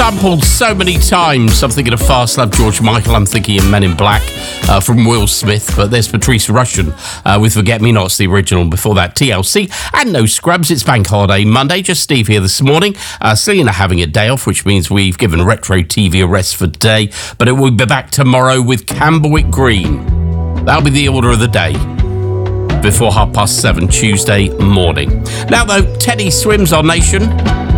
sampled so many times. I'm thinking of Fast Love, George Michael. I'm thinking of Men in Black from Will Smith. But there's Patrice Rushen with Forget Me Not's the original. Before that, TLC and No Scrubs. It's Bank Holiday Monday. Just Steve here this morning. Selena having a day off, which means we've given Retro TV a rest for today. But it will be back tomorrow with Camberwick Green. That'll be the order of the day before 7:30 Tuesday morning. Now, though, Teddy Swims, Our Nation.